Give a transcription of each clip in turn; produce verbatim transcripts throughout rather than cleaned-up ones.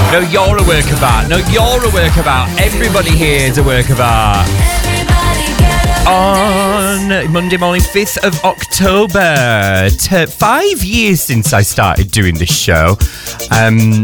No, you're a work of art. No, you're a work of art. Everybody here is a work of art. On Monday morning, fifth of October. T- five years since I started doing this show. Um...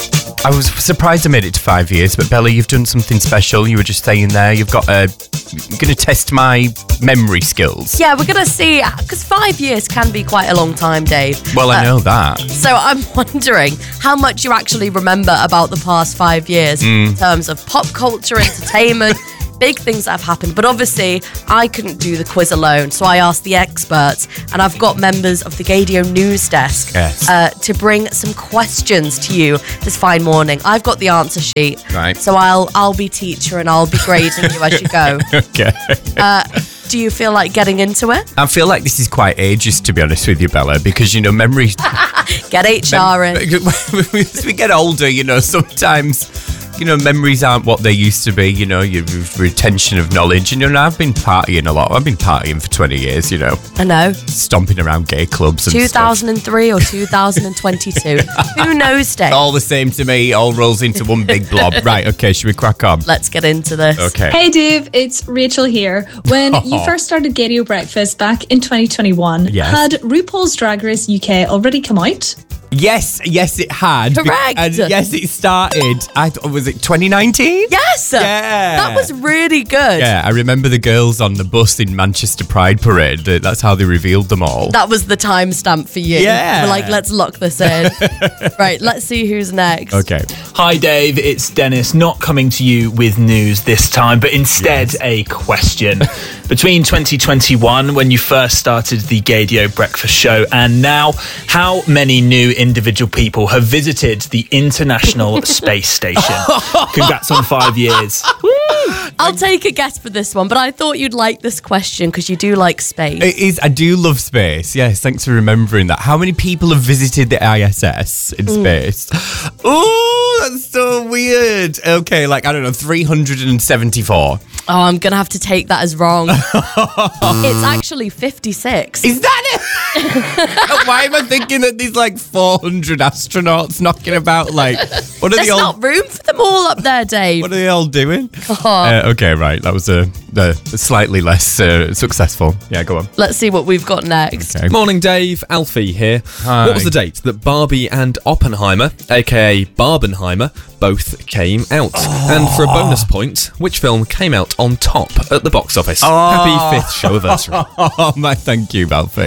I was surprised I made it to five years, but Bella, you've done something special. You were just saying there, you've got a... You're going to test my memory skills. Yeah, we're going to see, because five years can be quite a long time, Dave. Well, I uh, know that. So I'm wondering how much you actually remember about the past five years mm. in terms of pop culture, entertainment, big things that have happened. But obviously, I couldn't do the quiz alone, so I asked the experts, and I've got members of the Gaydio News Desk yes. uh, to bring some questions to you this fine morning. I've got the answer sheet, right? So I'll I'll be teacher and I'll be grading you as you go. Okay. Uh, do you feel like getting into it? I feel like this is quite ageist, to be honest with you, Bella, because, you know, memory... Get H R in. As we get older, you know, sometimes... You know, memories aren't what they used to be, you know, your retention of knowledge. And, you know, I've been partying a lot. I've been partying for twenty years, you know. I know. Stomping around gay clubs and two thousand three stuff. Or two thousand twenty-two. Who knows, Dave? All the same to me. All rolls into one big blob. Right, okay, should we crack on? Let's get into this. Okay. Hey, Dave, it's Rachel here. When you first started Gaydio Breakfast back in twenty twenty-one, yes. had RuPaul's Drag Race U K already come out? Yes, yes, it had. Correct. And yes, it started. I th- was it twenty nineteen? Yes. Yeah. That was really good. Yeah, I remember the girls on the bus in Manchester Pride Parade. That's how they revealed them all. That was the timestamp for you. Yeah. We're like, let's lock this in. Right, let's see who's next. Okay. Hi, Dave. It's Dennis, not coming to you with news this time, but instead yes. a question. Between twenty twenty-one, when you first started the Gaydio Breakfast Show, and now, how many new individual people have visited the International Space Station? Congrats on five years. Woo! I'll take a guess for this one, but I thought you'd like this question because you do like space. It is. I do love space. Yes, thanks for remembering that. How many people have visited the I S S in mm. space? Oh, that's so weird. Okay, like, I don't know, three hundred seventy-four. Oh, I'm going to have to take that as wrong. It's actually fifty-six. Is that it? Why am I thinking that there's like four hundred astronauts knocking about? Like, what are There's they all... not room for them all up there, Dave. What are they all doing? Oh. Uh, okay, right. That was a, a slightly less uh, successful. Yeah, go on. Let's see what we've got next. Okay. Morning, Dave. Alfie here. Hi. What was the date that Barbie and Oppenheimer, aka Barbenheimer, both came out? Oh. And for a bonus point, which film came out on top at the box office? Oh. Happy fifth show anniversary. Oh, my, thank you, Alfie.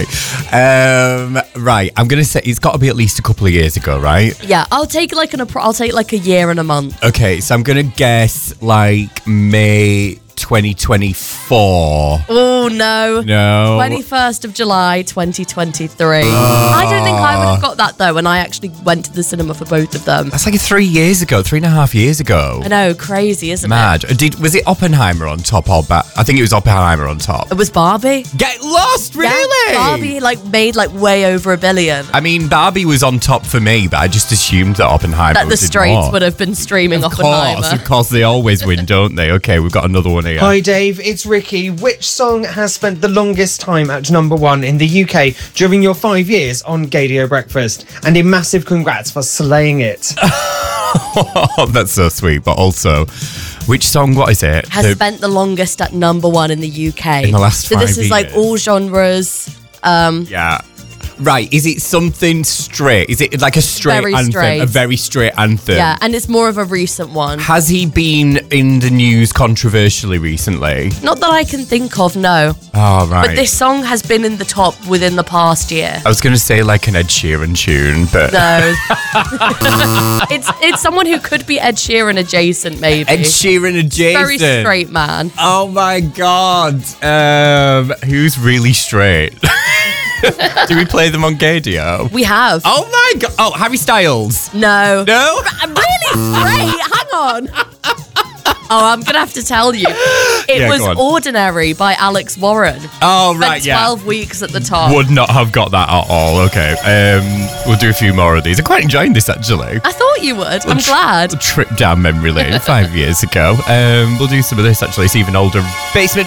Um, right, I'm going to say it's got to be at least a couple of years ago, right? Yeah, I'll take like an I'll take like a year and a month. Okay, so I'm going to guess like May twenty twenty-four. Oh, no. No. twenty-first of July, twenty twenty-three. Oh. I don't think I would have got that, though, when I actually went to the cinema for both of them. That's like three years ago, three and a half years ago. I know, crazy, isn't Mad. it? Mad. Did Was it Oppenheimer on top or ba- I think it was Oppenheimer on top. It was Barbie. Get lost, really? Yeah, Barbie, like, made, like, way over a billion. I mean, Barbie was on top for me, but I just assumed that Oppenheimer That the did straights more. would have been streaming Of Oppenheimer. course, of course, they always win, don't they? Okay, we've got another one here. Hi, Dave. It's Ricky. Which song has spent the longest time at number one in the U K during your five years on Gaydio Breakfast? And a massive congrats for slaying it. Oh, that's so sweet. But also, which song, what is it? Has The- spent the longest at number one in the U K. In the last So this five is like years. all genres. Um, Yeah. Right, is it something straight? Is it like a straight Very anthem? straight. A very straight anthem? yeah, and it's more of a recent one. Has he been in the news controversially recently? Not that I can think of, no. Oh, right. But this song has been in the top within the past year. I was going to say like an Ed Sheeran tune, but... No. it's it's someone who could be Ed Sheeran adjacent, maybe. Ed Sheeran adjacent. Very straight man. Oh my God. Um, who's really straight? Do we play them on Gaydio? We have. Oh my God. Oh, Harry Styles. No. No? I'm really straight. Hang on. Oh, I'm going to have to tell you. It Yeah, was go on. Ordinary by Alex Warren. Oh, Spent right, yeah. twelve weeks at the top. Would not have got that at all. Okay. Um, we'll do a few more of these. I'm quite enjoying this, actually. I thought you would. I'm A tr- glad. A trip down memory lane five years ago. Um, we'll do some of this, actually. It's even older. Basement